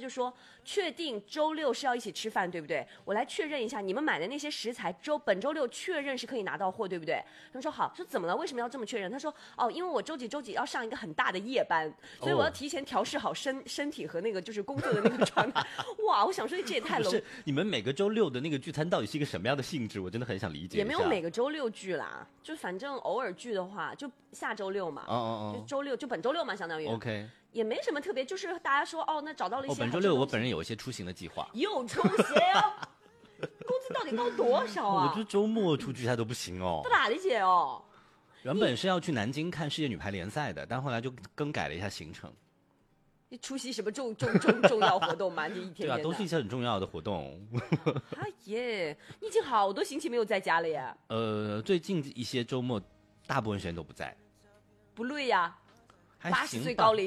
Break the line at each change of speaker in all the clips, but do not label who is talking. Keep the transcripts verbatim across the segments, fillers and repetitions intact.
就说确定周六是要一起吃饭，对不对？我来确认一下，你们买的那些食材周本周六确认是可以拿到货，对不对？他们说好，说怎么了？为什么要这么确认？他说哦，因为我周几周几要上一个很大的夜班，所以我要提前调试好身身体和那个就是工作的那个状态。哇，我想说这也太 low。
不是你们每个周六的那个聚餐到底是一个什么样的性质？我真的很想理解一下。
也没有每个周六聚啦，就反正偶尔聚的话，就下周六嘛。
哦哦哦。
就周六就本周六嘛，相当于。
OK。
也没什么特别，就是大家说哦，那找到了一些。
哦，本周六我本人有一些出行的计划。
又出行哦，工资到底高多少啊？
我这周末出去他都不行哦。
到哪里去哦？
原本是要去南京看世界女排联赛的，但后来就更改了一下行程。
你出席什么重重重重要活动吗？你一天天的。
对啊，都是一些很重要的活动。
啊耶！你已经好多星期没有在家了耶。
呃，最近一些周末，大部分时间都不在。
不累呀？八十岁高龄。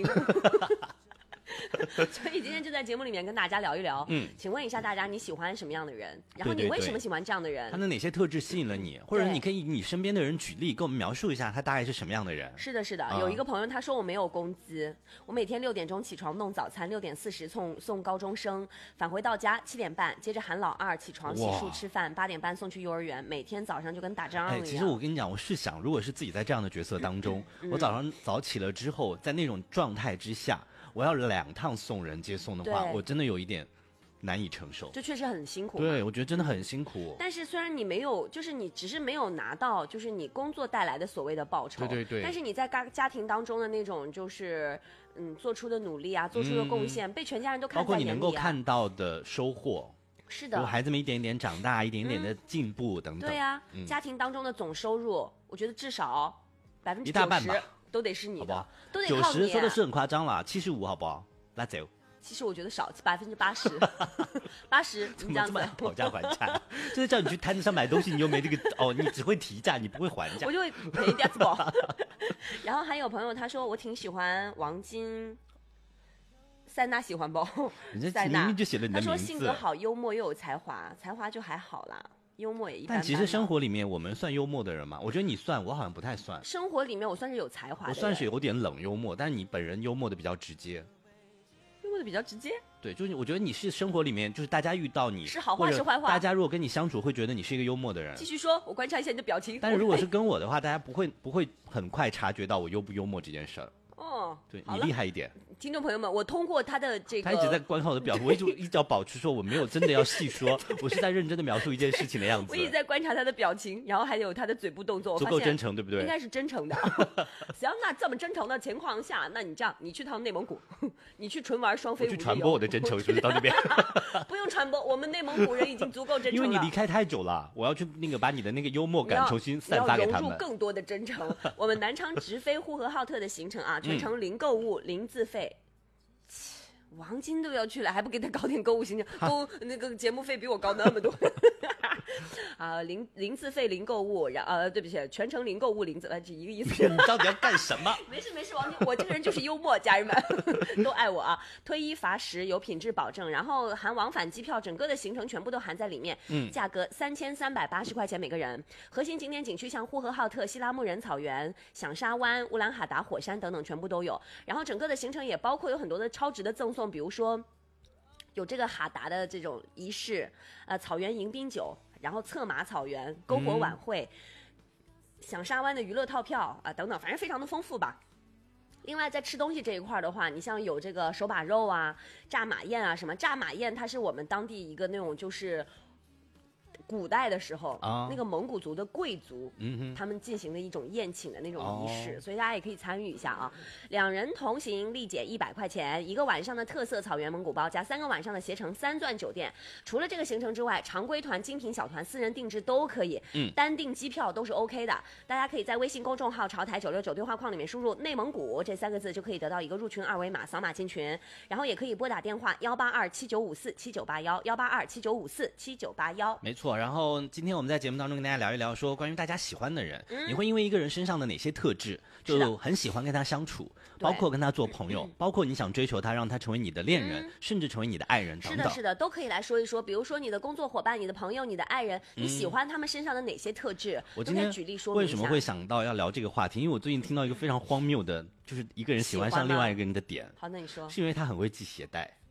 所以今天就在节目里面跟大家聊一聊，嗯，请问一下大家你喜欢什么样的人？然后你为什么喜欢这样的人？
他的哪些特质吸引了你？或者你可以以你身边的人举例，跟我们描述一下他大概是什么样的人？
是的，是的，嗯、有一个朋友他说我没有工资，我每天六点钟起床弄早餐，六点四十送送高中生，返回到家七点半，接着喊老二起床洗漱吃饭，八点半送去幼儿园，每天早上就跟打仗一样。
哎，其实我跟你讲，我是想，如果是自己在这样的角色当中，嗯、我早上早起了之后，在那种状态之下。我要两趟送人接送的话，我真的有一点难以承受。
这确实很辛苦。
对，我觉得真的很辛苦。
但是虽然你没有，就是你只是没有拿到，就是你工作带来的所谓的报酬。
对对对。
但是你在家家庭当中的那种，就是嗯做出的努力啊，做出的贡献，嗯、被全家人都看在眼里、啊。
包括你能够看到的收获。
是的。
孩子们一点一点长大，一点一点的进步等等。
对呀、啊嗯，家庭当中的总收入，我觉得至少百分之九十都得是你的，
好不好？
都得靠你、啊。
九十说的是很夸张了，七十五好不好？拉走。
其实我觉得少，百分之八十，八十。
怎么这么讨价还价？就是叫你去摊子上买东西，你又没这个哦，你只会提价，你不会还价。
我就会赔点子包。然后还有朋友他说我挺喜欢王晶。塞纳喜欢不？
人家明明就写了你的名字。
他说性格好，幽默又有才华，才华就还好啦。幽默也一般般。
但其实生活里面我们算幽默的人吗？我觉得你算，我好像不太算。
生活里面我算是有才华的人。
我算是有点冷幽默，但是你本人幽默的比较直接。
幽默的比较直接。
对，就是我觉得你是生活里面，就是大家遇到你
是好话是坏话，
大家如果跟你相处会觉得你是一个幽默的人。
继续说，我观察一下你的表情。
但是如果是跟我的话，大家不会不会很快察觉到我幽不幽默这件事儿。
哦，
对你厉害一点。
听众朋友们，我通过他的这个，
他一直在观看我的表情，我一直一直要保持说我没有真的要细说，我是在认真的描述一件事情的样子。
我一直在观察他的表情，然后还有他的嘴部动作，
足够真诚，对不对？
应该是真诚的。行，那这么真诚的情况下，那你这样，你去趟内蒙古，你去纯玩双飞五日游，
去传播我的真诚，是不是到那边？
不用传播，我们内蒙古人已经足够真诚了。
因为你离开太久了，我要去那个把你的那个幽默感重新散发给他们，
融入更多的真诚。我们南昌直飞呼和浩特的行程啊，全程零购物、零自费。王晶都要去了，还不给他搞点购物行程？购那个节目费比我高那么多。啊，零零自费零购物，然呃，对不起，全程零购物零自，呃，这一个意思。
你到底要干什么？
没事没事，王晶，我这个人就是幽默，家人们都爱我啊。推一罚十，有品质保证，然后含往返机票，整个的行程全部都含在里面。嗯，价格三千三百八十块钱每个人。核心景点景区像呼和浩特、西拉木仁草原、响沙湾、乌兰哈达火山等等全部都有。然后整个的行程也包括有很多的超值的赠送，比如说有这个哈达的这种仪式，呃，草原迎宾酒。然后策马草原、篝火晚会、嗯、响沙湾的娱乐套票啊、呃、等等，反正非常的丰富吧。另外在吃东西这一块的话，你像有这个手把肉啊、炸马宴啊什么。炸马宴它是我们当地一个那种就是古代的时候、啊、那个蒙古族的贵族、嗯、他们进行的一种宴请的那种仪式、哦、所以大家也可以参与一下啊。两人同行立减一百块钱，一个晚上的特色草原蒙古包加三个晚上的携程三钻酒店。除了这个行程之外，常规团、精品小团、私人定制都可以，嗯，单订机票都是 OK 的。大家可以在微信公众号潮台九六九对话框里面输入内蒙古这三个字，就可以得到一个入群二维码，扫码进群。然后也可以拨打电话幺八二七九五四七九八幺幺八二七九五四七九八幺。
没错。然后今天我们在节目当中跟大家聊一聊，说关于大家喜欢的人、嗯、你会因为一个人身上的哪些特质就很喜欢跟他相处，包括跟他做朋友、嗯、包括你想追求他，让他成为你的恋人、嗯、甚至成为你的爱人等等。
是的是的，都可以来说一说。比如说你的工作伙伴、你的朋友、你的爱人、嗯、你喜欢他们身上的哪些特质，
我今天
举例说明一下。
为什么会想到要聊这个话题，因为我最近听到一个非常荒谬的，就是一个人喜欢上另外一个人的点。
好，那你说。
是因为他很会系鞋带。